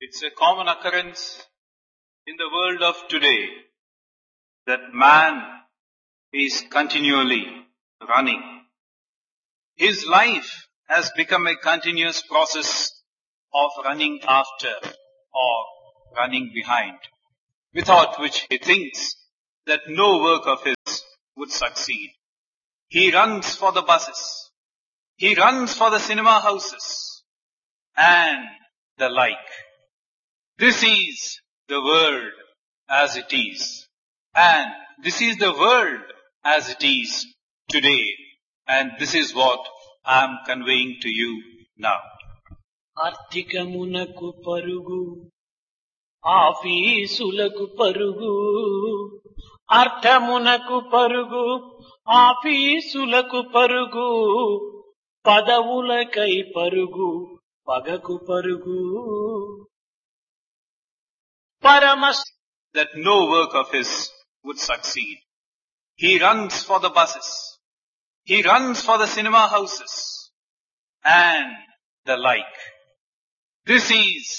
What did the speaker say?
It's a common occurrence in the world of today that man is continually running. His life has become a continuous process of running after or running behind, without which he thinks that no work of his would succeed. He runs for the buses. He runs for the cinema houses and the like. This is the world as it is. And this is the world as it is today. And this is what I am conveying to you now. ఆర్థికమునకు పరుగు ఆఫీసులకు పరుగు అర్థమునకు పరుగు ఆఫీసులకు పరుగు పదవులకై పరుగు పగకు పరుగు పరమ that no work of his would succeed. He runs for the buses. He runs for the cinema houses and the like. This is